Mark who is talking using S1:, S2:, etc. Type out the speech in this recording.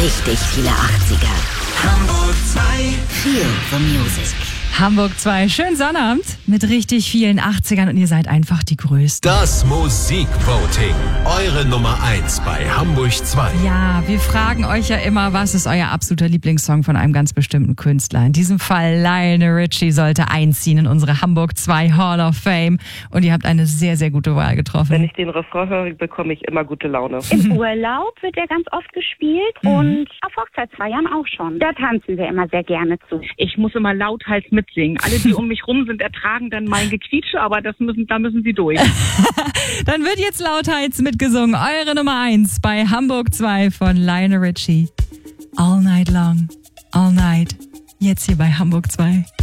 S1: Richtig viele 80er.
S2: Hamburg 2.
S1: Feel the Music.
S3: Hamburg 2, schönen Sonnabend mit richtig vielen 80ern und ihr seid einfach die Größten.
S2: Das Musikvoting. Eure Nummer 1 bei Hamburg 2.
S3: Ja, wir fragen euch ja immer, was ist euer absoluter Lieblingssong von einem ganz bestimmten Künstler. In diesem Fall Lionel Richie sollte einziehen in unsere Hamburg 2 Hall of Fame und ihr habt eine sehr, sehr gute Wahl getroffen.
S4: Wenn ich den Refrain höre, bekomme ich immer gute Laune.
S5: Im Urlaub wird er ganz oft gespielt und auf Hochzeitsfeiern auch schon. Da tanzen wir immer sehr gerne zu.
S6: Ich muss immer lauthals mitsingen. Alle, die um mich rum sind, ertragen dann mein Gequietsche, aber da müssen sie durch.
S3: Dann wird jetzt lauthals mitgesungen. Eure Nummer 1 bei Hamburg 2 von Lionel Richie. All Night Long, All Night. Jetzt hier bei Hamburg 2.